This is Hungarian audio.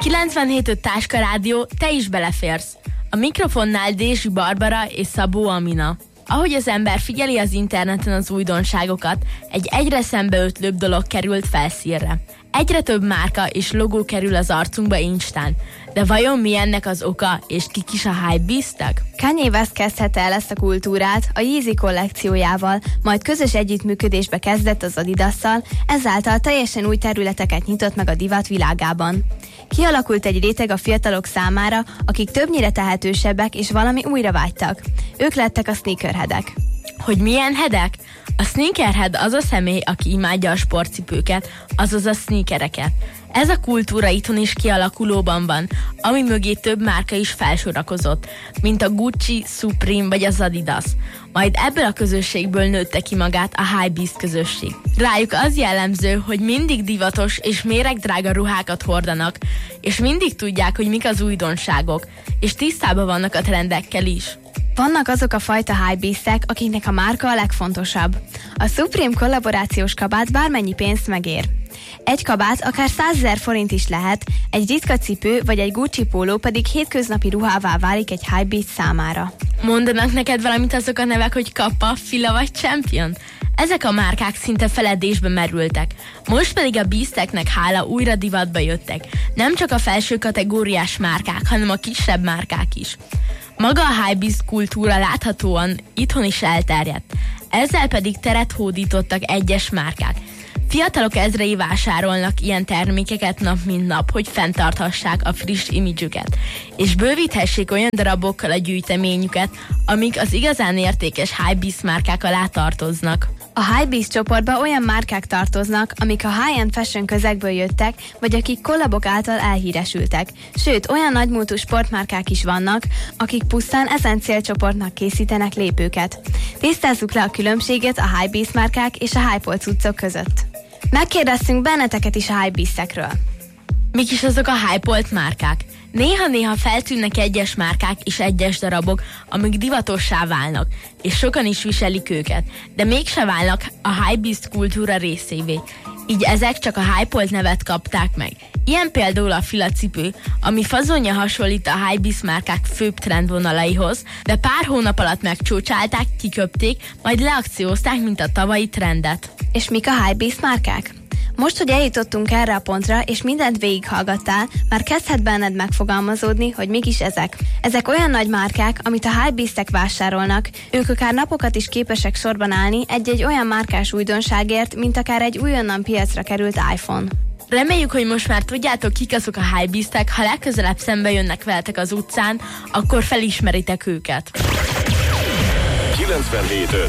97.5 Táska Rádió, te is beleférsz. A mikrofonnál Dézsi Barbara és Szabó Amina. Ahogy az ember figyeli az interneten az újdonságokat, egy egyre szembeötlőbb dolog került felszínre. Egyre több márka és logó kerül az arcunkba instán. De vajon mi ennek az oka, és kik is a hypebeastek? Kanye West kezdhette el ezt a kultúrát a Yeezy kollekciójával, majd közös együttműködésbe kezdett az Adidasszal, ezáltal teljesen új területeket nyitott meg a divat világában. Kialakult egy réteg a fiatalok számára, akik többnyire tehetősebbek és valami újra vágytak. Ők lettek a sneakerheadek. Hogy milyen headek? A sneakerhead az a személy, aki imádja a sportcipőket, azaz a sneakereket. Ez a kultúra itthon is kialakulóban van, ami mögé több márka is felsorakozott, mint a Gucci, Supreme vagy az Adidas. Majd ebből a közösségből nőtte ki magát a hypebeast közösség. Rájuk az jellemző, hogy mindig divatos és méregdrága ruhákat hordanak, és mindig tudják, hogy mik az újdonságok, és tisztában vannak a trendekkel is. Vannak azok a fajta hypebeastek, akiknek a márka a legfontosabb. A Supreme kollaborációs kabát bármennyi pénzt megér. Egy kabát akár 100 000 forint is lehet, egy ritka cipő vagy egy Gucci póló pedig hétköznapi ruhává válik egy hypebeast számára. Mondanak neked valamit azok a nevek, hogy Kappa, Fila vagy Champion? Ezek a márkák szinte feledésbe merültek. Most pedig a beasteknek hála újra divatba jöttek. Nem csak a felső kategóriás márkák, hanem a kisebb márkák is. Maga a hypebeast kultúra láthatóan itthon is elterjedt. Ezzel pedig teret hódítottak egyes márkák. Fiatalok ezrei vásárolnak ilyen termékeket nap mint nap, hogy fenntarthassák a friss imidzsüket, és bővíthessék olyan darabokkal a gyűjteményüket, amik az igazán értékes hypebeast márkák alá tartoznak. A hypebeast csoportba olyan márkák tartoznak, amik a high-end fashion közegből jöttek, vagy akik kollabok által elhíresültek. Sőt, olyan nagymúltú sportmárkák is vannak, akik pusztán ezen célcsoportnak készítenek lépőket. Tisztázzuk le a különbséget a hypebeast márkák és a hype-olt cuccok között. Megkérdeztünk benneteket is a hypebeastekről. Mik is azok a hype-olt márkák? Néha-néha feltűnnek egyes márkák és egyes darabok, amik divatossá válnak, és sokan is viselik őket, de mégse válnak a hypebeast kultúra részévé. Így ezek csak a hype-olt nevet kapták meg. Ilyen például a Fila cipő, ami fazonja hasonlít a hypebeast márkák főbb trendvonalaihoz, de pár hónap alatt megcsócsálták, kiköpték, majd leakciózták, mint a tavalyi trendet. És mik a hypebeast márkák? Most, hogy eljutottunk erre a pontra, és mindent végighallgattál, már kezdhet benned megfogalmazódni, hogy mik is ezek. Ezek olyan nagy márkák, amit a hypebeastek vásárolnak, ők akár napokat is képesek sorban állni egy-egy olyan márkás újdonságért, mint akár egy újonnan piacra került iPhone. Reméljük, hogy most már tudjátok, kik azok a hypebeastek, ha legközelebb szembe jönnek veletek az utcán, akkor felismeritek őket. 97.5